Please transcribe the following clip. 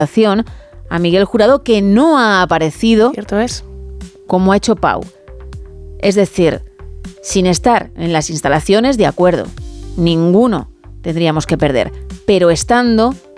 a Miguel Jurado, que no ha aparecido. Cierto es. Como ha hecho Pau. Es decir, sin estar en las instalaciones, de acuerdo, ninguno tendríamos que perder, pero estando